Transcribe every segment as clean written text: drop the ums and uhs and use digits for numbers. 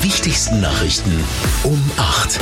wichtigsten Nachrichten um 8.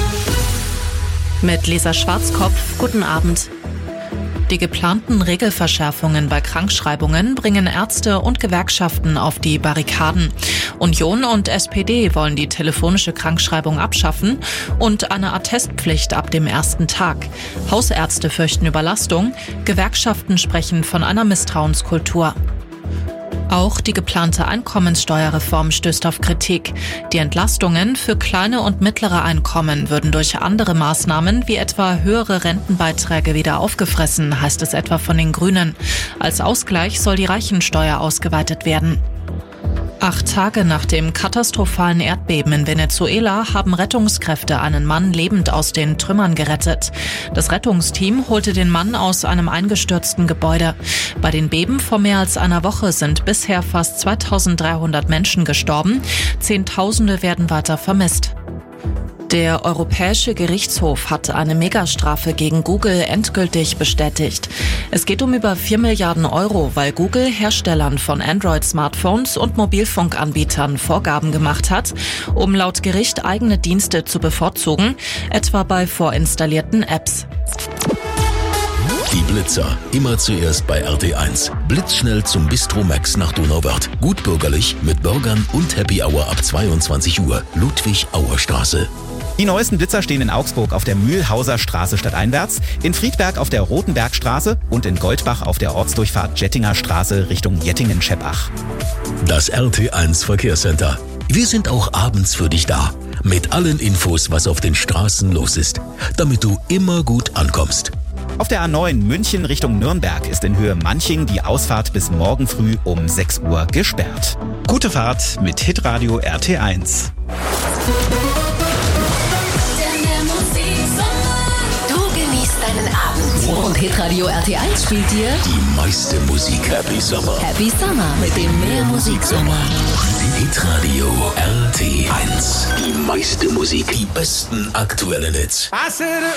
Mit Lisa Schwarzkopf, guten Abend. Die geplanten Regelverschärfungen bei Krankschreibungen bringen Ärzte und Gewerkschaften auf die Barrikaden. Union und SPD wollen die telefonische Krankschreibung abschaffen und eine Attestpflicht ab dem ersten Tag. Hausärzte fürchten Überlastung, Gewerkschaften sprechen von einer Misstrauenskultur. Auch die geplante Einkommenssteuerreform stößt auf Kritik. Die Entlastungen für kleine und mittlere Einkommen würden durch andere Maßnahmen wie etwa höhere Rentenbeiträge wieder aufgefressen, heißt es etwa von den Grünen. Als Ausgleich soll die Reichensteuer ausgeweitet werden. 8 Tage nach dem katastrophalen Erdbeben in Venezuela haben Rettungskräfte einen Mann lebend aus den Trümmern gerettet. Das Rettungsteam holte den Mann aus einem eingestürzten Gebäude. Bei den Beben vor mehr als einer Woche sind bisher fast 2300 Menschen gestorben. Zehntausende werden weiter vermisst. Der Europäische Gerichtshof hat eine Megastrafe gegen Google endgültig bestätigt. Es geht um über 4 Milliarden Euro, weil Google Herstellern von Android-Smartphones und Mobilfunkanbietern Vorgaben gemacht hat, um laut Gericht eigene Dienste zu bevorzugen, etwa bei vorinstallierten Apps. Die Blitzer, immer zuerst bei RT1. Blitzschnell zum Bistro Max nach Donauwörth. Gutbürgerlich mit Burgern und Happy Hour ab 22 Uhr. Ludwig-Auer-Straße. Die neuesten Blitzer stehen in Augsburg auf der Mühlhauser Straße stadteinwärts, in Friedberg auf der Rotenbergstraße und in Goldbach auf der Ortsdurchfahrt Jettinger Straße Richtung Jettingen-Scheppach. Das RT1 Verkehrscenter. Wir sind auch abends für dich da. Mit allen Infos, was auf den Straßen los ist. Damit du immer gut ankommst. Auf der A9 München Richtung Nürnberg ist in Höhe Manching die Ausfahrt bis morgen früh um 6 Uhr gesperrt. Gute Fahrt mit Hitradio RT1. Und Hitradio RT1 spielt dir Die meiste Musik. Happy Summer. Happy Summer mit dem Mehrmusiksommer. Hitradio RT1. Die meiste Musik. Die besten aktuellen Hits.